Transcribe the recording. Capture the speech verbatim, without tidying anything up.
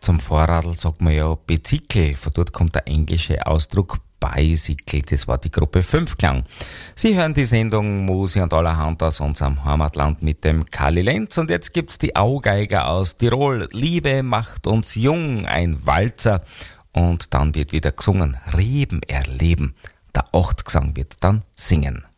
Zum Fahrradl sagt man ja Bicycle, von dort kommt der englische Ausdruck Bicycle, das war die Gruppe fünf Klang. Sie hören die Sendung Musik und allerhand aus unserem Heimatland mit dem Kali Lenz und jetzt gibt's die Augeiger aus Tirol. Liebe macht uns jung, ein Walzer und dann wird wieder gesungen. Reben erleben, der Achtgesang wird dann singen.